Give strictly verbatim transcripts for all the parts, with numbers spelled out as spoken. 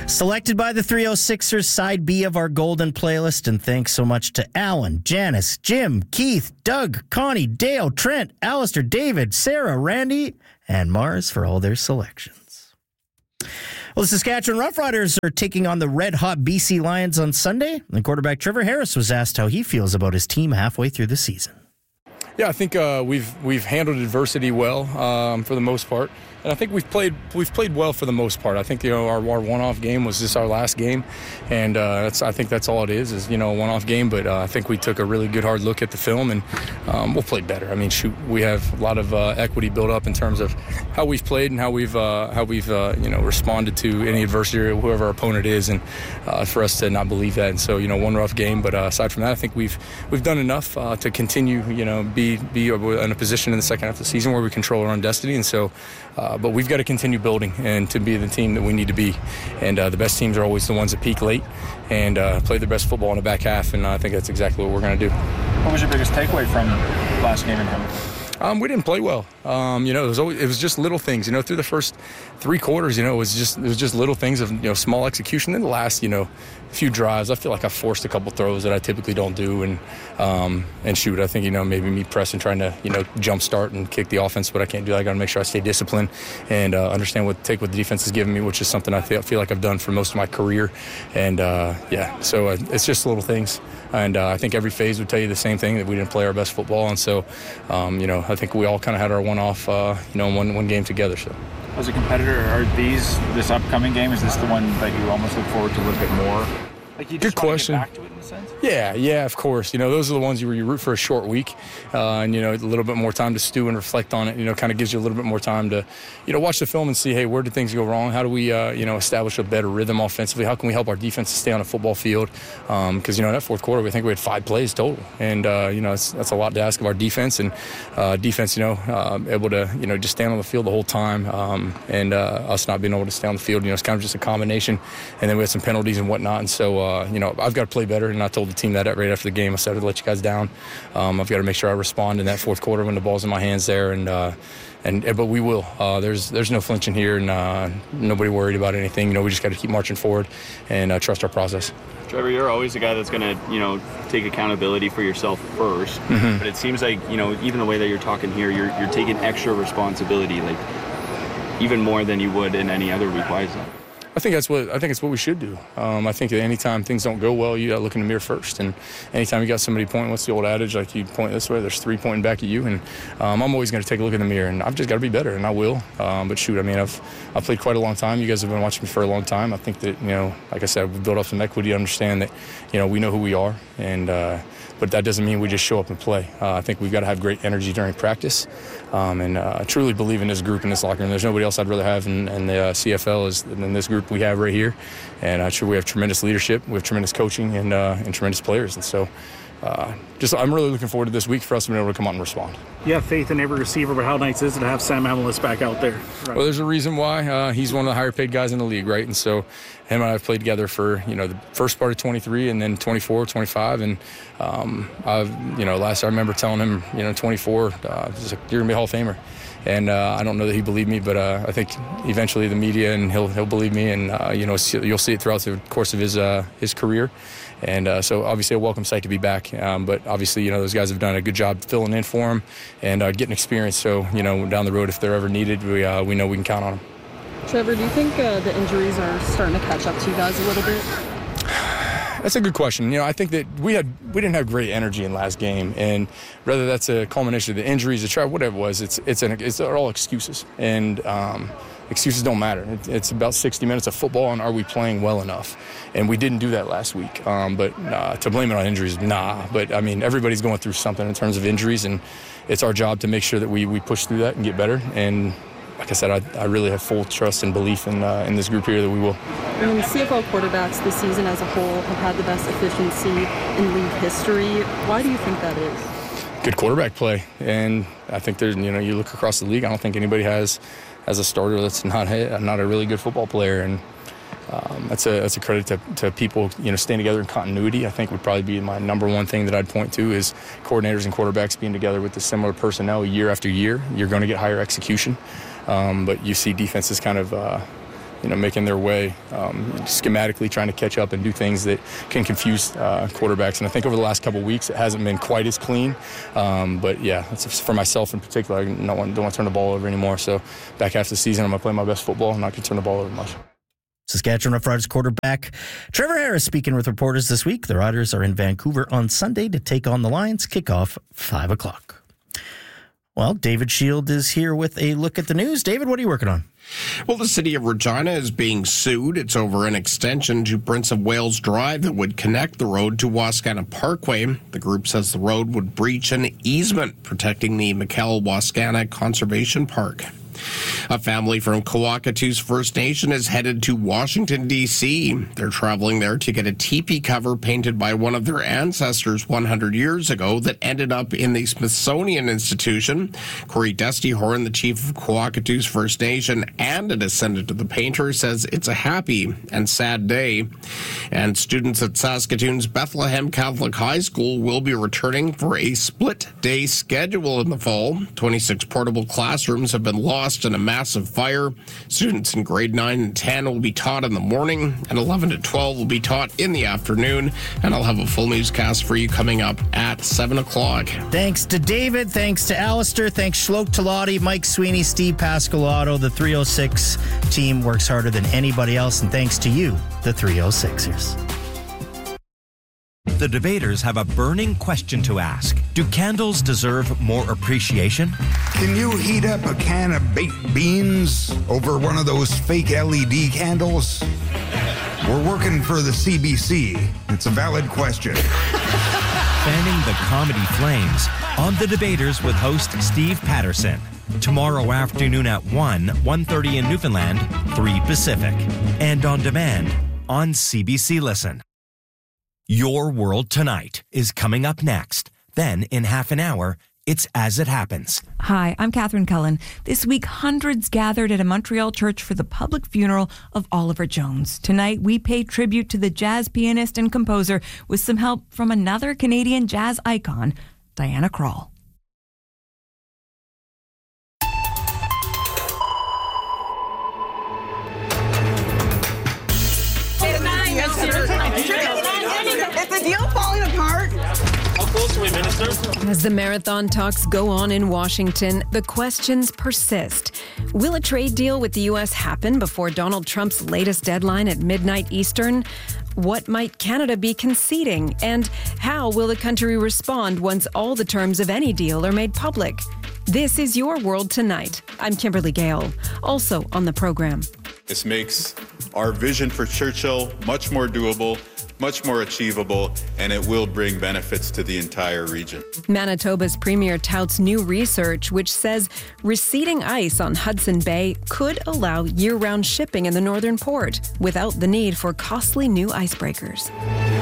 Selected by the three oh sixers, side B of our golden playlist. And thanks so much to Alan, Janice, Jim, Keith, Doug, Connie, Dale, Trent, Alistair, David, Sarah, Randy, and Mars for all their selections. Well, the Saskatchewan Roughriders are taking on the red-hot B C Lions on Sunday. And quarterback Trevor Harris was asked how he feels about his team halfway through the season. Yeah, I think uh, we've we've handled adversity well um, for the most part, and I think we've played we've played well for the most part. I think you know our, our one-off game was just our last game, and uh, that's I think that's all it is is you know a one-off game. But uh, I think we took a really good hard look at the film, and um, we'll play better. I mean, shoot, we have a lot of uh, equity built up in terms of how we've played and how we've uh, how we've uh, you know responded to any adversity or whoever our opponent is, and uh, for us to not believe that. And so you know one rough game, but uh, aside from that, I think we've we've done enough uh, to continue you know be be in a position in the second half of the season where we control our own destiny. And so uh, but we've got to continue building and to be the team that we need to be, and uh, the best teams are always the ones that peak late and uh, play their best football in the back half, and I think that's exactly what we're going to do. What was your biggest takeaway from last game in Hamilton? Um, we didn't play well. Um, you know, it was always, it was just little things. You know, through the first three quarters, you know, it was just it was just little things of you know small execution. Then the last, you know, few drives, I feel like I forced a couple throws that I typically don't do, and um, and shoot, I think you know maybe me pressing, trying to you know jump start and kick the offense, but I can't do that. I got to make sure I stay disciplined and uh, understand what take what the defense is giving me, which is something I feel, feel like I've done for most of my career. And uh, yeah, so uh, it's just little things. And uh, I think every phase would tell you the same thing, that we didn't play our best football. And so, um, you know, I think we all kind of had our one-off, uh, you know, one one game together. So, as a competitor, are these this upcoming game? Is this the one that you almost look forward to a little bit more? Like you just Good question. Want to get back to it in a sense? Yeah, yeah, of course. You know, those are the ones where you root for a short week, uh, and you know, a little bit more time to stew and reflect on it. You know, kind of gives you a little bit more time to, you know, watch the film and see, hey, where did things go wrong? How do we, uh, you know, establish a better rhythm offensively? How can we help our defense to stay on a football field? Because um, you know, in that fourth quarter, we think we had five plays total, and uh, you know, it's, that's a lot to ask of our defense. And uh, defense, you know, uh, able to, you know, just stand on the field the whole time, um, and uh, us not being able to stay on the field. You know, it's kind of just a combination. And then we had some penalties and whatnot. And so, uh, you know, I've got to play better, and I told the team that right after the game. I said I'd let you guys down. Um, I've got to make sure I respond in that fourth quarter when the ball's in my hands there, and uh, and but we will. Uh, there's there's no flinching here, and uh, nobody worried about anything. You know, we just got to keep marching forward and uh, trust our process. Trevor, you're always the guy that's going to, you know, take accountability for yourself first. Mm-hmm. But it seems like, you know, even the way that you're talking here, you're you're taking extra responsibility, like even more than you would in any other week. Why is that? I think that's what I think it's what we should do. Um, I think that anytime things don't go well, you got to look in the mirror first. And anytime you got somebody pointing, what's the old adage? Like you point this way, there's three pointing back at you. And um, I'm always going to take a look in the mirror, and I've just got to be better, and I will. Um, but shoot, I mean, I've I've played quite a long time. You guys have been watching me for a long time. I think that you know, like I said, we've built up some equity to understand that you know we know who we are, and uh, but that doesn't mean we just show up and play. Uh, I think we've got to have great energy during practice, um, and uh, I truly believe in this group in this locker room. There's nobody else I'd rather have in, in the uh, C F L is than this group we have right here. And I'm sure we have tremendous leadership, we have tremendous coaching, and uh, and tremendous players. And so, uh, just I'm really looking forward to this week for us to be able to come out and respond. You have faith in every receiver, but how nice is it to have Sam Amelis back out there? Right. Well, there's a reason why. Uh, he's one of the higher paid guys in the league, right? And so, him and I have played together for you know the first part of twenty-three, and then twenty-four, twenty-five, and um, I've you know last I remember telling him you know twenty-four, uh, he's like, you're gonna be a Hall of Famer. And uh, I don't know that he believed me, but uh, I think eventually the media and he'll he'll believe me, and uh, you know you'll see it throughout the course of his uh, his career, and uh, so obviously a welcome sight to be back. Um, but obviously you know those guys have done a good job filling in for him and uh, getting experience. So you know down the road if they're ever needed, we uh, we know we can count on them. Trevor, do you think uh, the injuries are starting to catch up to you guys a little bit? That's a good question. You know, I think that we had we didn't have great energy in last game, and whether that's a culmination of the injuries, the try, whatever it was, it's it's an it's they're all excuses, and um, excuses don't matter. It, it's about sixty minutes of football, and are we playing well enough? And we didn't do that last week. Um, but uh, to blame it on injuries, nah. But I mean, everybody's going through something in terms of injuries, and it's our job to make sure that we we push through that and get better. And like I said, I, I really have full trust and belief in uh, in this group here that we will. I mean, C F L quarterbacks this season as a whole have had the best efficiency in league history. Why do you think that is? Good quarterback play, and I think there's you know you look across the league, I don't think anybody has has a starter that's not a, not a really good football player, and um, that's a that's a credit to, to people you know staying together in continuity. I think would probably be my number one thing that I'd point to is coordinators and quarterbacks being together with the similar personnel year after year. You're going to get higher execution. Um, but you see defenses kind of, uh, you know, making their way, um, schematically trying to catch up and do things that can confuse uh, quarterbacks. And I think over the last couple of weeks, it hasn't been quite as clean. Um, but yeah, it's for myself in particular. I don't want, don't want to turn the ball over anymore. So back half of the season, I'm going to play my best football. I'm not going to turn the ball over much. Saskatchewan Roughriders quarterback Trevor Harris speaking with reporters this week. The Riders are in Vancouver on Sunday to take on the Lions. Kickoff five o'clock. Well, David Shield is here with a look at the news. David, what are you working on? Well, the city of Regina is being sued. It's over an extension to Prince of Wales Drive that would connect the road to Wascana Parkway. The group says the road would breach an easement protecting the McKell-Wascana Conservation Park. A family from Coakatoos First Nation is headed to Washington, D C They're traveling there to get a teepee cover painted by one of their ancestors one hundred years ago that ended up in the Smithsonian Institution. Corey Destihorn, the chief of Coakatoos First Nation and a descendant of the painter, says it's a happy and sad day. And students at Saskatoon's Bethlehem Catholic High School will be returning for a split-day schedule in the fall. twenty-six portable classrooms have been lost in a massive fire. Students in grade nine and ten will be taught in the morning, and eleven to twelve will be taught in the afternoon. And I'll have a full newscast for you coming up at seven o'clock. Thanks to David. Thanks to Alistair. Thanks Shlok Talati, Mike Sweeney, Steve Pascalato. The three oh six team works harder than anybody else. And thanks to you, the three oh sixers. The debaters have a burning question to ask. Do candles deserve more appreciation? Can you heat up a can of baked beans over one of those fake L E D candles? We're working for the C B C. It's a valid question. Fanning the comedy flames on The Debaters with host Steve Patterson. Tomorrow afternoon at one, one thirty in Newfoundland, three Pacific. And on demand on C B C Listen. Your World Tonight is coming up next. Then, in half an hour, it's As It Happens. Hi, I'm Catherine Cullen. This week, hundreds gathered at a Montreal church for the public funeral of Oliver Jones. Tonight, we pay tribute to the jazz pianist and composer with some help from another Canadian jazz icon, Diana Krall. Is the deal falling apart? How close are we, Minister? As the marathon talks go on in Washington, the questions persist. Will a trade deal with the U S happen before Donald Trump's latest deadline at midnight Eastern? What might Canada be conceding? And how will the country respond once all the terms of any deal are made public? This is Your World Tonight. I'm Kimberly Gale. Also on the program. This makes our vision for Churchill much more doable, much more achievable, and it will bring benefits to the entire region. Manitoba's premier touts new research which says receding ice on Hudson Bay could allow year-round shipping in the northern port without the need for costly new icebreakers.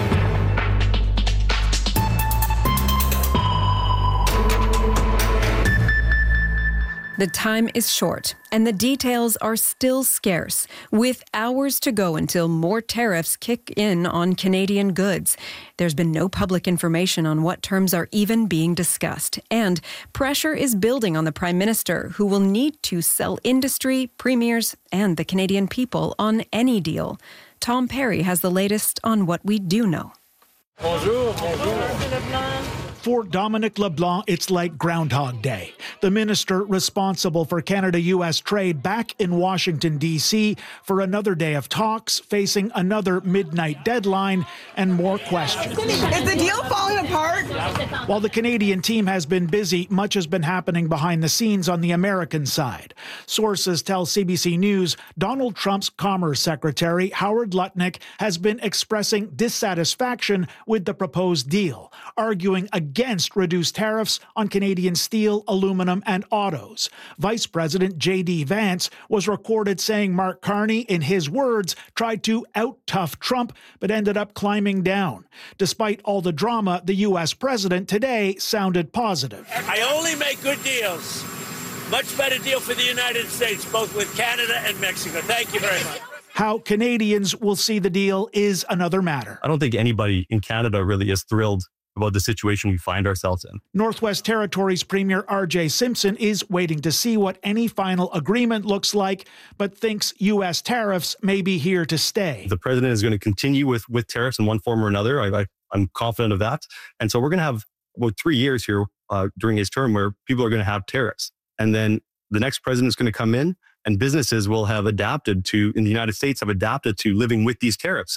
The time is short, and the details are still scarce, with hours to go until more tariffs kick in on Canadian goods. There's been no public information on what terms are even being discussed, and pressure is building on the Prime Minister, who will need to sell industry, premiers, and the Canadian people on any deal. Tom Perry has the latest on what we do know. Bonjour, bonjour. For Dominic LeBlanc, it's like Groundhog Day. The minister responsible for Canada-U S trade back in Washington, D C for another day of talks, facing another midnight deadline and more questions. Is the deal falling apart? While the Canadian team has been busy, much has been happening behind the scenes on the American side. Sources tell C B C News Donald Trump's Commerce Secretary, Howard Lutnick, has been expressing dissatisfaction with the proposed deal, arguing against reduced tariffs on Canadian steel, aluminum, and autos. Vice President J D Vance was recorded saying Mark Carney, in his words, tried to out-tough Trump, but ended up climbing down. Despite all the drama, the U S president today sounded positive. I only make good deals. Much better deal for the United States, both with Canada and Mexico. Thank you very much. How Canadians will see the deal is another matter. I don't think anybody in Canada really is thrilled about the situation we find ourselves in. Northwest Territories Premier R J Simpson is waiting to see what any final agreement looks like, but thinks U S tariffs may be here to stay. The president is going to continue with, with tariffs in one form or another. I, I, I'm confident of that. And so we're going to have about three years here uh, during his term where people are going to have tariffs. And then the next president is going to come in and businesses will have adapted to, in the United States, have adapted to living with these tariffs.